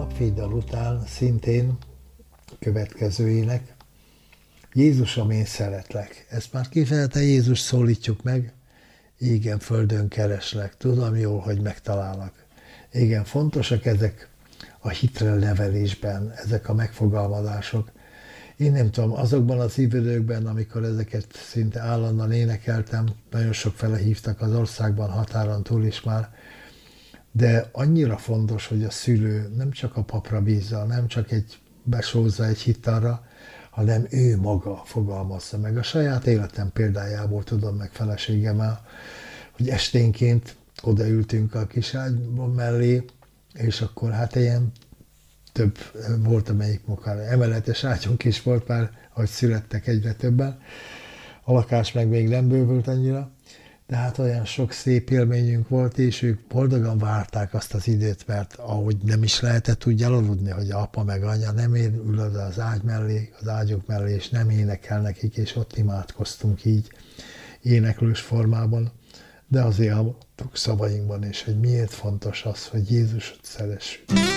napfénydal után szintén következő ének, Jézusom, én szeretlek. Ezt már kifejezetten Jézus szólítjuk meg, égen földön kereslek, tudom jól, hogy megtalálnak. Igen, fontosak ezek a hitre nevelésben, ezek a megfogalmazások. Én nem tudom, azokban az időkben, amikor ezeket szinte állandóan énekeltem, nagyon sokfele hívtak az országban, határon túl is már, de annyira fontos, hogy a szülő nem csak a papra bízza, nem csak besózza egy hitarra, hanem ő maga fogalmazza meg. A saját életem példájából tudom meg feleségemmel, hogy esténként odaültünk a kis ágyban mellé, és akkor hát ilyen több volt, amelyik munkán emeletes ágyunk is volt már, ahogy születtek egyre többen. A lakás meg még nem bővült annyira, de hát olyan sok szép élményünk volt, és ők boldogan várták azt az időt, mert ahogy nem is lehetett úgy elaludni, hogy apa meg anya nem ül oda az ágy mellé, az ágyuk mellé, és nem énekel nekik, és ott imádkoztunk így éneklős formában, de azért a szavainkban is, hogy miért fontos az, hogy Jézusot szeressük.